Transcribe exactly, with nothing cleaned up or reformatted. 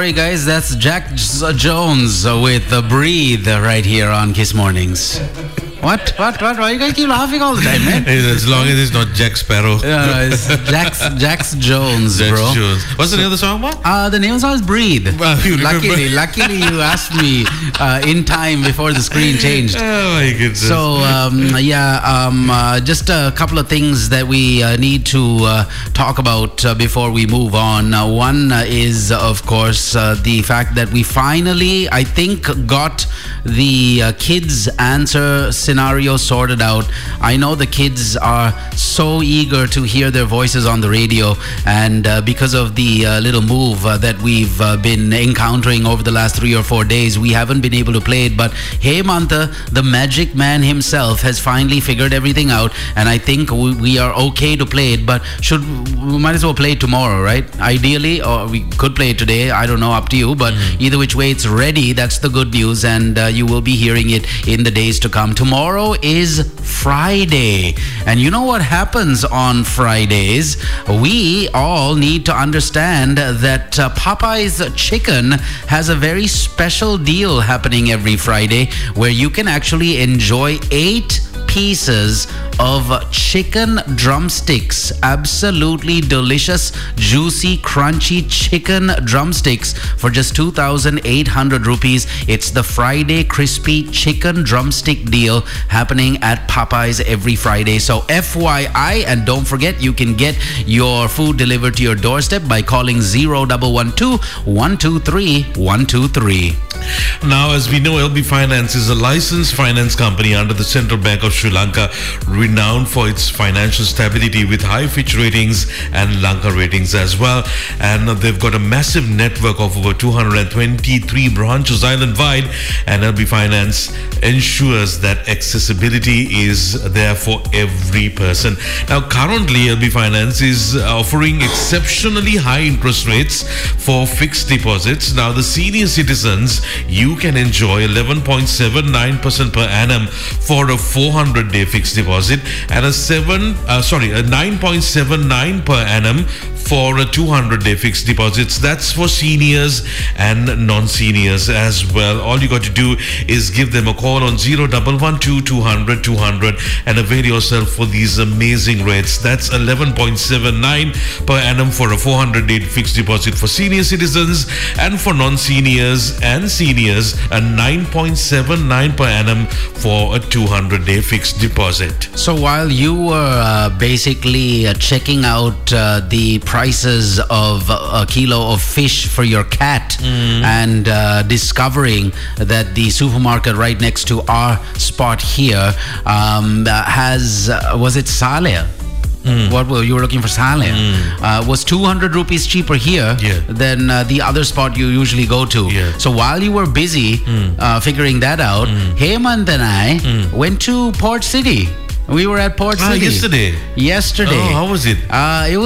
sorry guys, that's Jack J- Jones with uh, Breathe uh, right here on Kiss Mornings. What? What? What? Why you guys keep laughing all the time, man? As long as it's not Jack Sparrow. Yeah, no, it's Jax, Jax Jones, Jack bro. Jones. What's the name of the song, man? Uh, the name of the song is Breathe. Well, you luckily, luckily you asked me uh, in time before the screen changed. Oh my goodness. So, um, yeah, um, uh, just a couple of things that we uh, need to uh, talk about uh, before we move on. Uh, one uh, is, of course, uh, the fact that we finally, I think, got the uh, kids' answer scenario sorted out. I know the kids are so eager to hear their voices on the radio, and uh, because of the uh, little move uh, that we've uh, been encountering over the last three or four days, we haven't been able to play it. But Hemanta, the magic man himself, has finally figured everything out, and I think we, we are okay to play it. But should we might as well play it tomorrow, right? Ideally, or we could play it today. I don't know, up to you. But mm-hmm. either which way, it's ready. That's the good news, and uh, you will be hearing it in the days to come. Tomorrow is Friday, and you know what happens on Fridays? We all need to understand that uh, Popeye's Chicken has a very special deal happening every Friday, where you can actually enjoy eight pieces of chicken drumsticks. Absolutely delicious, juicy, crunchy chicken drumsticks for just two thousand eight hundred rupees. It's the Friday Crispy Chicken Drumstick deal happening at Popeye's every Friday. So F Y I, and don't forget, you can get your food delivered to your doorstep by calling zero one one two, one two three, one two three. Now, as we know, L B Finance is a licensed finance company under the Central Bank of Sri Lanka, renowned for its financial stability with high Fitch ratings and Lanka ratings as well. And they've got a massive network of over two hundred twenty-three branches island-wide, and L B Finance ensures that accessibility is there for every person. Now, currently, L B Finance is offering exceptionally high interest rates for fixed deposits. Now, the senior citizens, you can enjoy eleven point seven nine percent per annum for a four hundred day fixed deposit, and a seven uh, sorry a nine point seven nine per annum for a two hundred day fixed deposits. That's for seniors and non-seniors as well. All you got to do is give them a call on zero one one two, two hundred, two hundred and avail yourself for these amazing rates. That's eleven point seven nine per annum for a four hundred day fixed deposit for senior citizens, and for non-seniors and seniors, a nine point seven nine per annum for a two hundred day fixed deposit. So while you were uh, basically uh, checking out uh, the prices of a kilo of fish for your cat, mm. and uh, discovering that the supermarket right next to our spot here um, has, uh, was it Saleh? Mm. What were you were looking for? Saleh mm. uh, was two hundred rupees cheaper here yeah. than uh, the other spot you usually go to. Yeah. So while you were busy mm. uh, figuring that out, mm. Hemant and I mm. went to Port City. We were at Port ah, City yesterday. Yesterday. Oh, how was it? Uh, it